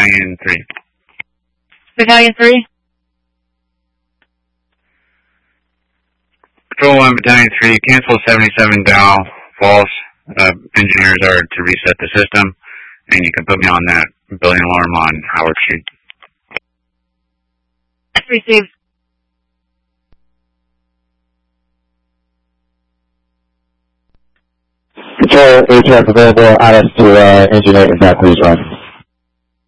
Battalion 3. Battalion 3? Patrol 1, Battalion 3, cancel 77 dial, false. Engineers are to reset the system, and you can put me on that building alarm on Howard Street. Received. Control, ATF available, add us to engineer, if that please run.